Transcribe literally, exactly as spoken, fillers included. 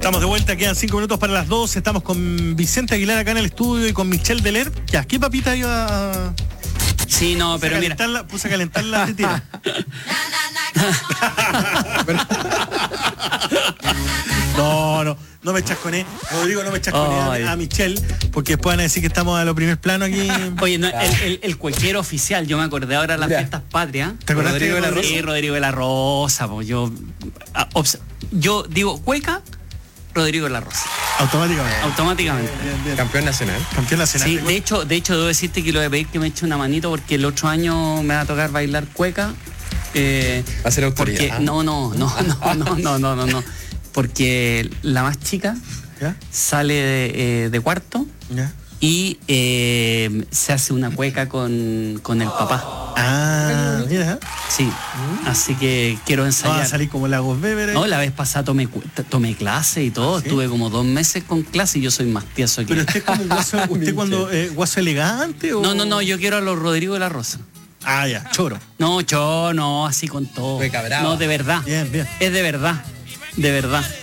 Estamos de vuelta, quedan cinco minutos para las dos. Estamos con Vicente Aguilar acá en el estudio y con Michelle Deler. Ya, ¿qué papita iba a...? Sí, no, pero mira. Puse a calentar la tetera. No, no, no me chasconé. Rodrigo, no me chasconé a, a Michelle, porque después van a decir que estamos a lo primer plano aquí. Oye, no, el, el, el cuequero oficial, yo me acordé ahora de las fiestas patrias. ¿Te acordaste Rodrigo de la Rodrigo? Rosa? Sí, Rodrigo de la Rosa, pues yo, a, obs, yo digo cueca, Rodrigo de la Rosa. Automáticamente. Automáticamente. Bien, bien. Campeón nacional. Campeón nacional. Sí, de hecho, de hecho debo decirte que lo voy a pedir que me eche una manito porque el otro año me va a tocar bailar cueca. Eh, va a ser autoridad. Porque, no, no, no, no, no, no, no, no, no. Porque la más chica ¿Ya? sale de, eh, de cuarto ¿Ya? y eh, se hace una cueca con, con el papá. Ah, mira. Sí, así que quiero Va ensayar. a salir como Lagos Weber. No, la vez pasada tomé, cu- tomé clase y todo, ¿Sí? estuve como dos meses con clase y yo soy más tieso que... Pero usted es como guaso, usted cuando eh, guaso elegante o. No, no, no, yo quiero a los Rodrigo de la Rosa. Ah, ya, choro. No, yo no, así con todo. Cueca brava. No, de verdad. Bien, bien. Es de verdad, de verdad.